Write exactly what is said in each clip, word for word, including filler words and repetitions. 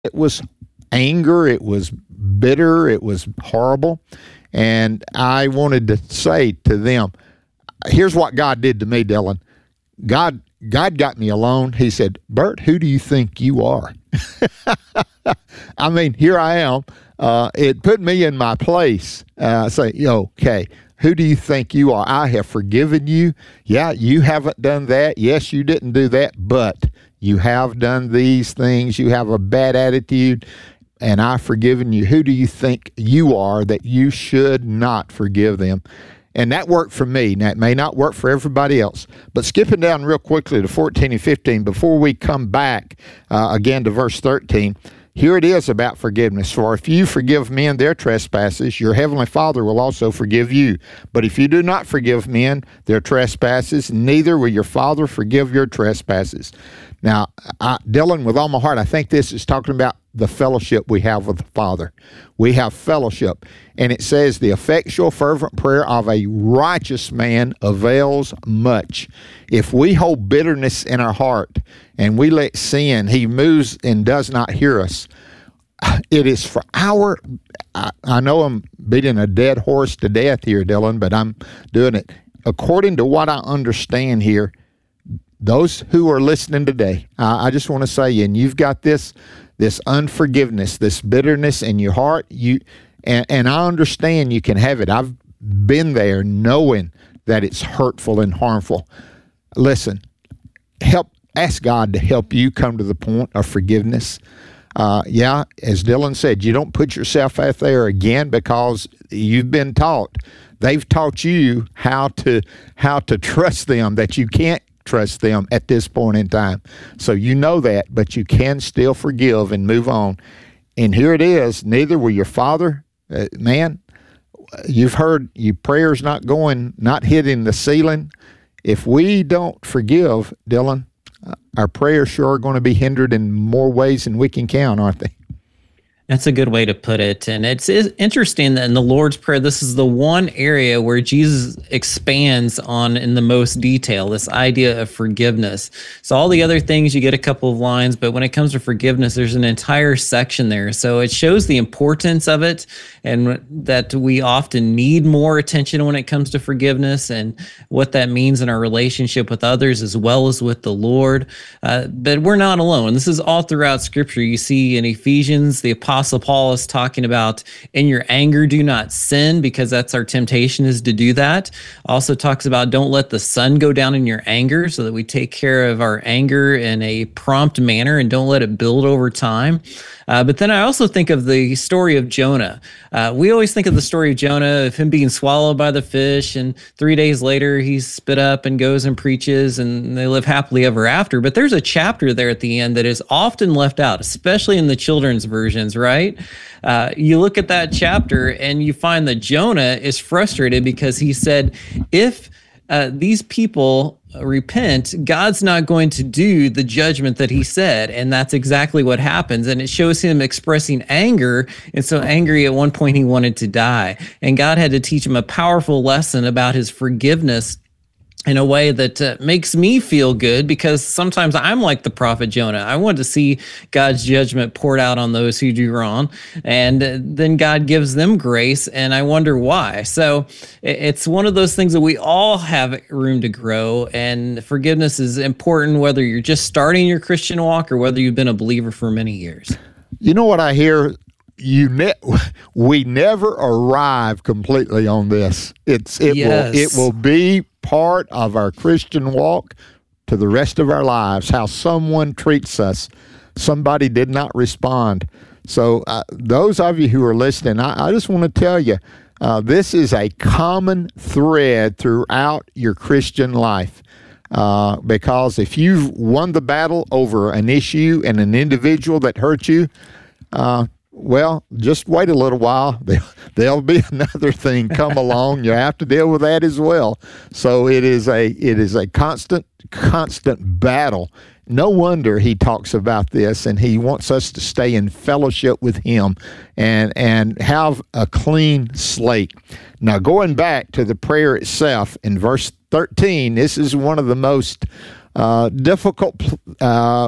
It was anger. It was bitter. It was horrible. And I wanted to say to them, here's what God did to me, Dylan. God God got me alone. He said, Bert, who do you think you are? I mean, here I am. Uh, it put me in my place. Uh, say, okay, who do you think you are? I have forgiven you. Yeah, you haven't done that. Yes, you didn't do that, but you have done these things. You have a bad attitude, and I've forgiven you. Who do you think you are that you should not forgive them? And that worked for me. Now, it may not work for everybody else. But skipping down real quickly to fourteen and fifteen, before we come back uh, again to verse thirteen, here it is about forgiveness. For if you forgive men their trespasses, your heavenly Father will also forgive you. But if you do not forgive men their trespasses, neither will your Father forgive your trespasses. Now, I, Dylan, with all my heart, I think this is talking about the fellowship we have with the Father. We have fellowship. And it says, the effectual, fervent prayer of a righteous man avails much. If we hold bitterness in our heart and we let sin, he moves and does not hear us. It is for our, I, I know I'm beating a dead horse to death here, Dylan, but I'm doing it. According to what I understand here, those who are listening today, uh, I just want to say, and you've got this this unforgiveness, this bitterness in your heart, you and, and I understand you can have it. I've been there knowing that it's hurtful and harmful. Listen, help ask God to help you come to the point of forgiveness. Uh, yeah, as Dylan said, you don't put yourself out there again because you've been taught. They've taught you how to how to trust them, that you can't trust them at this point in time. So you know that, but you can still forgive and move on. And here it is, neither will your Father, uh, man, you've heard your prayers not going, not hitting the ceiling. If we don't forgive, Dylan, uh, our prayers sure are going to be hindered in more ways than we can count, aren't they? That's a good way to put it. And it's, it's interesting that in the Lord's Prayer, this is the one area where Jesus expands on in the most detail, this idea of forgiveness. So all the other things, you get a couple of lines, but when it comes to forgiveness, there's an entire section there. So it shows the importance of it and that we often need more attention when it comes to forgiveness and what that means in our relationship with others as well as with the Lord. Uh, but we're not alone. This is all throughout Scripture. You see in Ephesians, the Apostle Apostle Paul is talking about in your anger, do not sin, because that's our temptation is to do that. Also talks about don't let the sun go down in your anger, so that we take care of our anger in a prompt manner and don't let it build over time. Uh, but then I also think of the story of Jonah. Uh, we always think of the story of Jonah, of him being swallowed by the fish, and three days later he's spit up and goes and preaches, and they live happily ever after. But there's a chapter there at the end that is often left out, especially in the children's versions, right? Uh, you look at that chapter and you find that Jonah is frustrated because he said, if uh, these people repent, God's not going to do the judgment that he said. And that's exactly what happens. And it shows him expressing anger. And so angry at one point he wanted to die. And God had to teach him a powerful lesson about his forgiveness in a way that uh, makes me feel good, because sometimes I'm like the prophet Jonah. I want to see God's judgment poured out on those who do wrong, and uh, then God gives them grace, and I wonder why. So it's one of those things that we all have room to grow, and forgiveness is important whether you're just starting your Christian walk or whether you've been a believer for many years. You know what I hear? You ne- we never arrive completely on this. It's it yes. will it will be part of our Christian walk to the rest of our lives, how someone treats us. Somebody did not respond. So uh, those of you who are listening, I, I just want to tell you, uh, this is a common thread throughout your Christian life. Uh, because if you've won the battle over an issue and an individual that hurt you, uh, well, just wait a little while. There, there'll be another thing come along. You have to deal with that as well. So it is a it is a constant, constant battle. No wonder he talks about this, and he wants us to stay in fellowship with him and and have a clean slate. Now, going back to the prayer itself, in verse thirteen, this is one of the most uh, difficult uh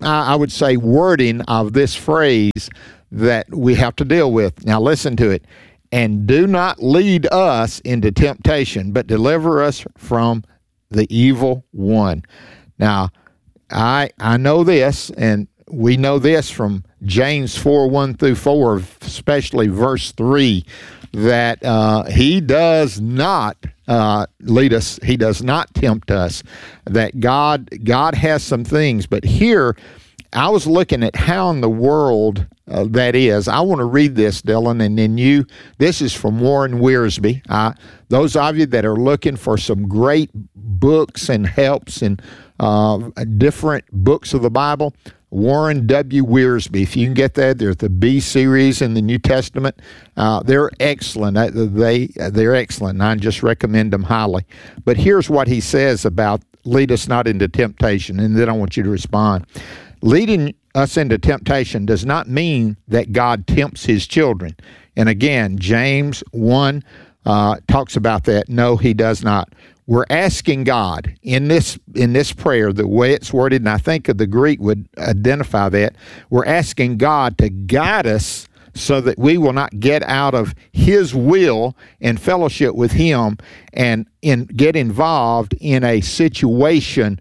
I would say, wording of this phrase that we have to deal with. Now listen to it. And do not lead us into temptation, but deliver us from the evil one. Now, I I know this, and we know this from James four, one through four, especially verse three, that uh, he does not uh, lead us, he does not tempt us, that God, God has some things. But here, I was looking at how in the world uh, that is. I want to read this, Dylan, and then you, this is from Warren Wiersbe. Uh, those of you that are looking for some great books and helps and uh, different books of the Bible, Warren W. Wiersbe. If you can get that, they're the B series in the New Testament. Uh, they're excellent. They, they're excellent, and I just recommend them highly. But here's what he says about lead us not into temptation, and then I want you to respond. Leading us into temptation does not mean that God tempts his children. And again, James one uh, talks about that. No, he does not. We're asking God in this in this prayer, the way it's worded, and I think the Greek would identify that, we're asking God to guide us so that we will not get out of his will and fellowship with him and in, get involved in a situation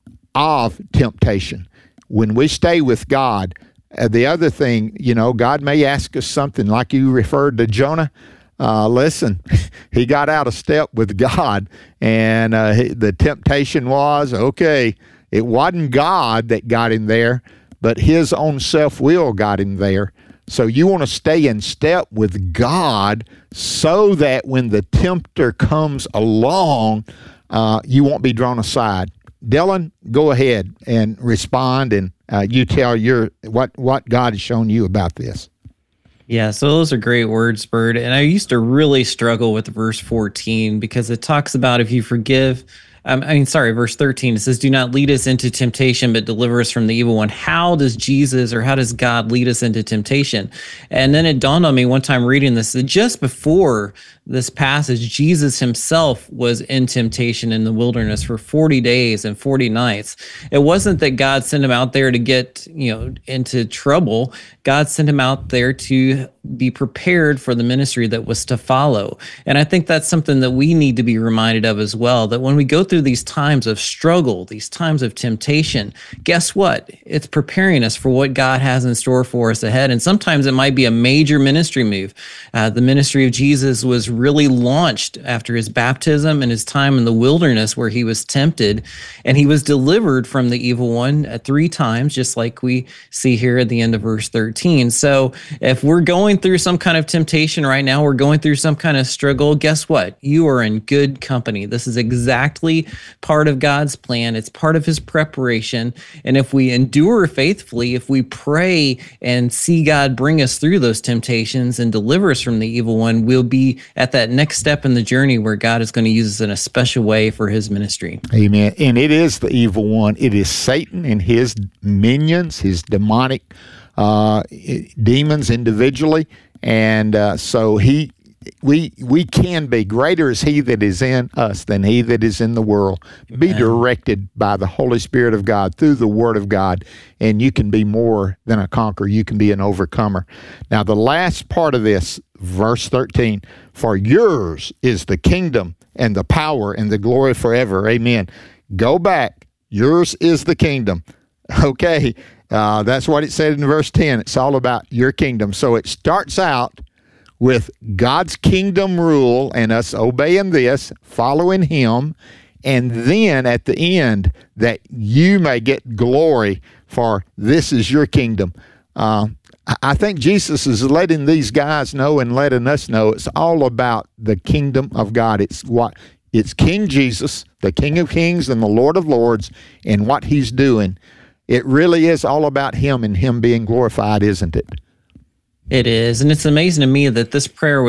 of temptation. When we stay with God, uh, the other thing, you know, God may ask us something like you referred to Jonah. Uh, listen, he got out of step with God, and uh, the temptation was, okay, it wasn't God that got him there, but his own self-will got him there. So you want to stay in step with God so that when the tempter comes along, uh, you won't be drawn aside. Dylan, go ahead and respond, and uh, you tell your what what God has shown you about this. Yeah, so those are great words, Bert. And I used to really struggle with verse fourteen because it talks about if you forgive. Um, I mean, sorry, verse thirteen, it says, do not lead us into temptation, but deliver us from the evil one. How does Jesus or how does God lead us into temptation? And then it dawned on me one time reading this, that just before this passage, Jesus himself was in temptation in the wilderness for forty days and forty nights. It wasn't that God sent him out there to get, you know, into trouble. God sent him out there to be prepared for the ministry that was to follow. And I think that's something that we need to be reminded of as well, that when we go through these times of struggle, these times of temptation, guess what? It's preparing us for what God has in store for us ahead. And sometimes it might be a major ministry move. Uh, the ministry of Jesus was really launched after his baptism and his time in the wilderness where he was tempted, and he was delivered from the evil one uh, three times, just like we see here at the end of verse thirteen. So if we're going through some kind of temptation right now, we're going through some kind of struggle, guess what? You are in good company. This is exactly part of God's plan. It's part of his preparation. And if we endure faithfully, if we pray and see God bring us through those temptations and deliver us from the evil one, we'll be at that next step in the journey where God is going to use us in a special way for his ministry. Amen. And it is the evil one. It is Satan and his minions, his demonic uh, demons individually. And uh, so he, we we can be, greater is he that is in us than he that is in the world. Amen. Be directed by the Holy Spirit of God through the Word of God, and you can be more than a conqueror. You can be an overcomer. Now, the last part of this, verse thirteen, for yours is the kingdom and the power and the glory forever. Amen. Go back. Yours is the kingdom. Okay. Uh, that's what it said in verse ten. It's all about your kingdom. So it starts out with God's kingdom rule and us obeying this, following him, and then at the end that you may get glory for this is your kingdom. Uh, I think Jesus is letting these guys know and letting us know it's all about the kingdom of God. It's what it's King Jesus, the King of Kings and the Lord of Lords, and what he's doing. It really is all about him and him being glorified, isn't it? It is. And it's amazing to me that this prayer was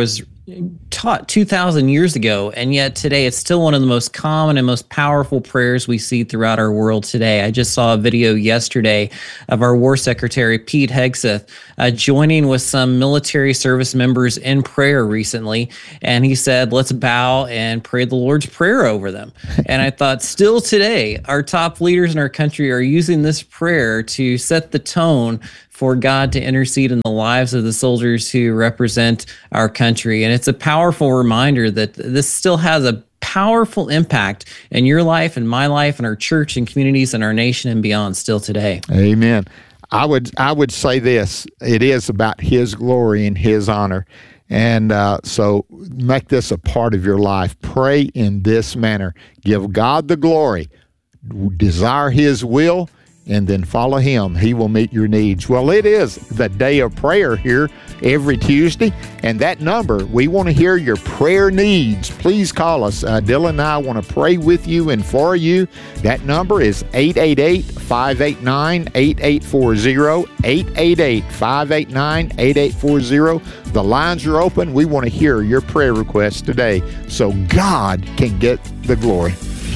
taught two thousand years ago, and yet today it's still one of the most common and most powerful prayers we see throughout our world today. I just saw a video yesterday of our War Secretary, Pete Hegseth, uh, joining with some military service members in prayer recently, and he said, let's bow and pray the Lord's Prayer over them. And I thought, still today, our top leaders in our country are using this prayer to set the tone for God to intercede in the lives of the soldiers who represent our country. And it's a powerful reminder that this still has a powerful impact in your life and my life and our church and communities and our nation and beyond still today. Amen. I would I would say this, it is about His glory and His honor. And uh, so make this a part of your life. Pray in this manner. Give God the glory. Desire His will, and then follow Him. He will meet your needs. Well, it is the day of prayer here every Tuesday, and that number, we want to hear your prayer needs. Please call us. Uh, Dylan and I want to pray with you and for you. That number is eight eight eight, five eight nine, eight eight four zero, eight eight eight, five eight nine, eight eight four zero. The lines are open. We want to hear your prayer requests today so God can get the glory.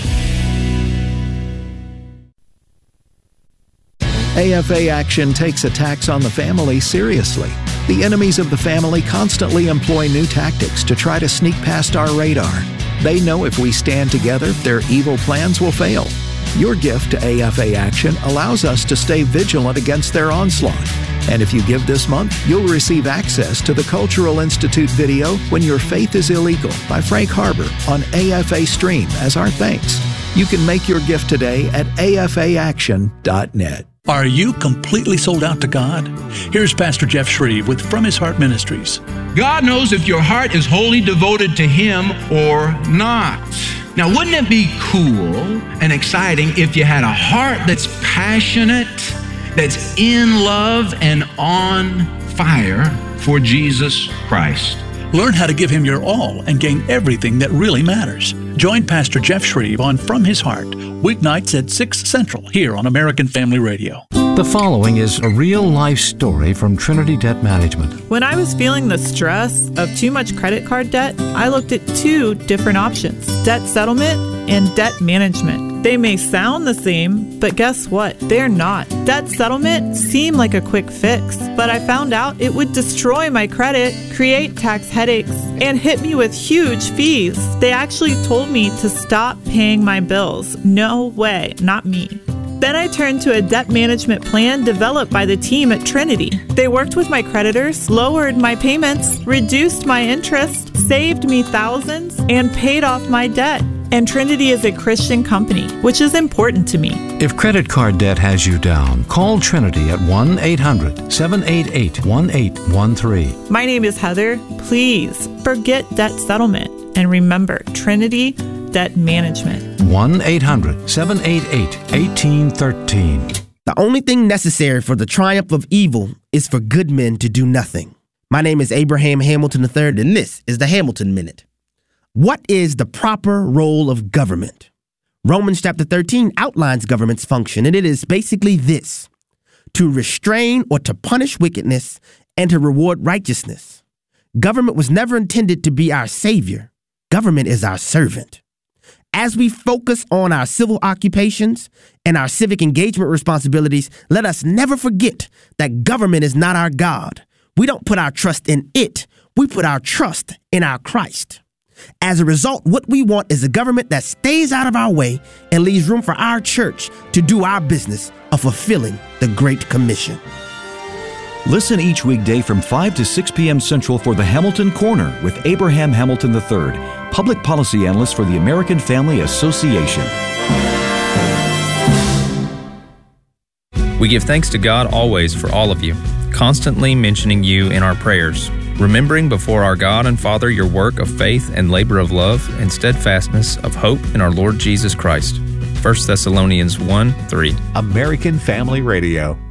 A F A Action takes attacks on the family seriously. The enemies of the family constantly employ new tactics to try to sneak past our radar. They know if we stand together, their evil plans will fail. Your gift to A F A Action allows us to stay vigilant against their onslaught. And if you give this month, you'll receive access to the Cultural Institute video, When Your Faith is Illegal, by Frank Harbor on A F A Stream as our thanks. You can make your gift today at A F A action dot net. Are you completely sold out to God? Here's Pastor Jeff Shreve with From His Heart Ministries. God knows if your heart is wholly devoted to Him or not. Now, wouldn't it be cool and exciting if you had a heart that's passionate, that's in love and on fire for Jesus Christ? Learn how to give Him your all and gain everything that really matters. Join Pastor Jeff Shreve on From His Heart, weeknights at six Central here on American Family Radio. The following is a real-life story from Trinity Debt Management. When I was feeling the stress of too much credit card debt, I looked at two different options: debt settlement and debt management. They may sound the same, but guess what? They're not. Debt settlement seemed like a quick fix, but I found out it would destroy my credit, create tax headaches, and hit me with huge fees. They actually told me to stop paying my bills. No way, not me. Then I turned to a debt management plan developed by the team at Trinity. They worked with my creditors, lowered my payments, reduced my interest, saved me thousands, and paid off my debt. And Trinity is a Christian company, which is important to me. If credit card debt has you down, call Trinity at one eight hundred, seven eight eight, one eight one three. My name is Heather. Please forget debt settlement and remember Trinity Debt Management. one eight hundred, seven eight eight, one eight one three. The only thing necessary for the triumph of evil is for good men to do nothing. My name is Abraham Hamilton the third, and this is the Hamilton Minute. What is the proper role of government? Romans chapter thirteen outlines government's function, and it is basically this: to restrain or to punish wickedness and to reward righteousness. Government was never intended to be our savior. Government is our servant. As we focus on our civil occupations and our civic engagement responsibilities, let us never forget that government is not our God. We don't put our trust in it. We put our trust in our Christ. As a result, what we want is a government that stays out of our way and leaves room for our church to do our business of fulfilling the Great Commission. Listen each weekday from five to six p.m. Central for the Hamilton Corner with Abraham Hamilton the third, Public Policy Analyst for the American Family Association. We give thanks to God always for all of you, constantly mentioning you in our prayers, remembering before our God and Father your work of faith and labor of love and steadfastness of hope in our Lord Jesus Christ. First Thessalonians one three. American Family Radio.